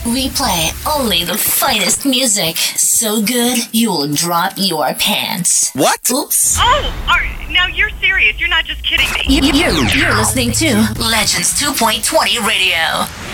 We play only the finest music. So good, you'll drop your pants. What? Oops. Now you're serious. You're not just kidding me. You're listening to Legends 2.20 Radio.